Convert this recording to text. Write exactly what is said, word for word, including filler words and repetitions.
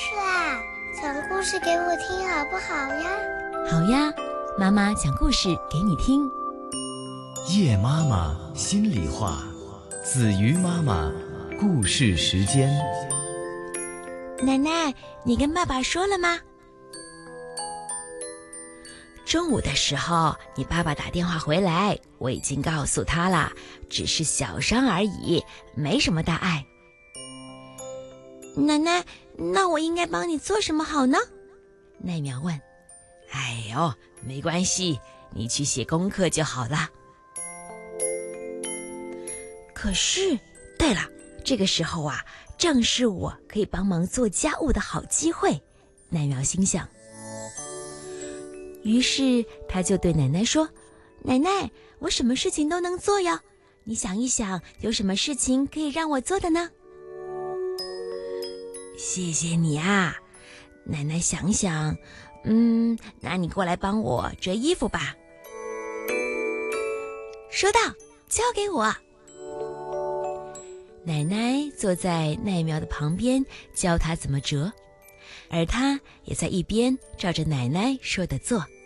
事啦，讲故事给我听好不好呀？ 好呀，妈妈讲故事给你听。 叶妈妈心里话，子瑜妈妈故事时间。 奶奶，你跟爸爸说了吗？中午的时候，你爸爸打电话回来，我已经告诉他了，只是小伤而已，没什么大碍。奶奶，那我应该帮你做什么好呢？奈苗问。哎呦，没关系，你去写功课就好了。可是，对了，这个时候啊，正是我可以帮忙做家务的好机会，奈苗心想。于是他就对奶奶说，奶奶，我什么事情都能做哟，你想一想，有什么事情可以让我做的呢？谢谢你啊。奶奶想想，嗯，那你过来帮我折衣服吧。收到，交给我。奶奶坐在奈苗的旁边，教她怎么折，而她也在一边照着奶奶说的做。